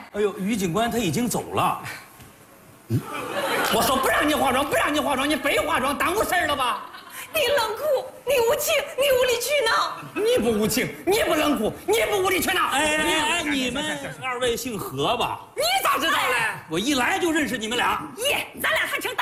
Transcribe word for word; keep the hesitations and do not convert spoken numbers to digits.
哎呦，于警官他已经走了。 嗯，我说不让你化妆，不让你化妆，你非化妆，耽误事儿了吧？ 你冷酷，你无情，你无理取闹。 你不无情，你不冷酷，你不无理取闹。 哎哎哎，你们二位姓何吧？ 你咋知道嘞？ 我一来就认识你们俩。 耶，咱俩还成。